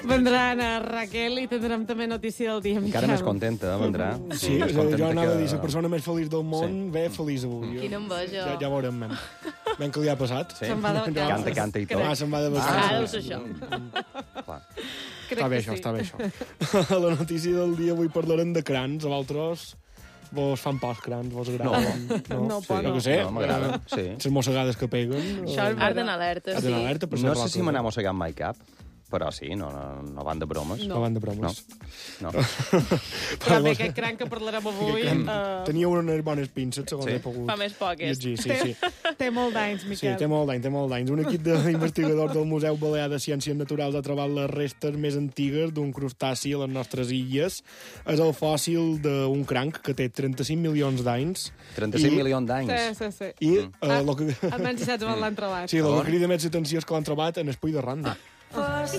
Vendran a Raquel i tindrem també notícia del dia, Miquel. Encara més contenta, vendrà. Sí, jo anava a dir, la persona més feliç del món ve feliç avui. Quina enveja. Ja veurem, nen. Ben que li ha passat. Sí. Se'n va de vacances. Canta i tot. Se'n va de Ah, vacances. deu ser això. Clar. Està bé això, està bé això. A la notícia del dia avui parlarem de crans. A vosaltres vos fan por els crans, vos agraden? No, por Jo no. què sé. No, m'agrada, sí. Les mossegades que peguen. Això és Arden alerta, Arden sí. alerta, per No ser sé si roques, me n'ha mossegat mai cap, però sí, no van de bromes. No van de bromes. No. Però bé, aquest cranc que parlarem avui Tenia unes bones pinces, segons Sí. he pogut Fa més poques. llegir. Sí. té molt d'anys, Sí, Miquel. té molt d'anys. Un equip d'investigadors del Museu Balear de Ciències Naturals ha trobat les restes més antigues d'un crustaci a les nostres illes. És el fòssil d'un cranc que té 35 milions d'anys. 35 milions d'anys. Sí. I lo que... Almenys saps on l'han trobat. Sí, el que crida més atenció és que l'han trobat en espai de randa.